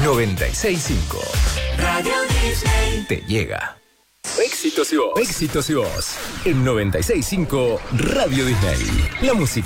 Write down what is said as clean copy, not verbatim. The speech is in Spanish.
96.5. Radio Disney te llega. Éxitos y voz. Éxitos y voz. En 96.5 Radio Disney. La música